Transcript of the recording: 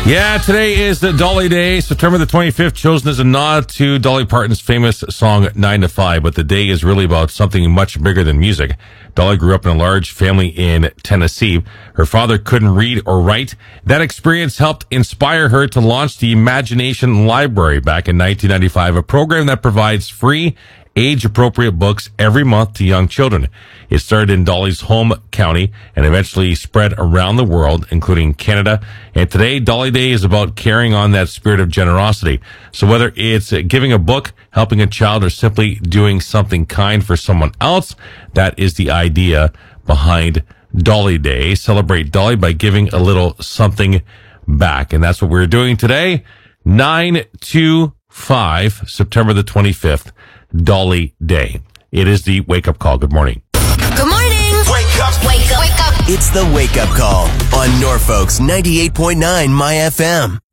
Yeah, today is the Dolly Day, September the 25th, chosen as a nod to Dolly Parton's famous song 9 to 5, but the day is really about something much bigger than music. Dolly grew up in a large family in Tennessee. Her father couldn't read or write. That experience helped inspire her to launch the Imagination Library back in 1995, a program that provides free, age-appropriate books every month to young children. It started in Dolly's home county and eventually spread around the world, including Canada. And today, Dolly Day is about carrying on that spirit of generosity. So whether it's giving a book, helping a child, or simply doing something kind for someone else, that is the idea behind Dolly Day. Celebrate Dolly by giving a little something back. And that's what we're doing today. 9/2/5, September the 25th. Dolly Day. It is the wake up call. Good morning. Good morning. Wake up. Wake up. Wake up. It's the wake up call on Norfolk's 98.9 My FM.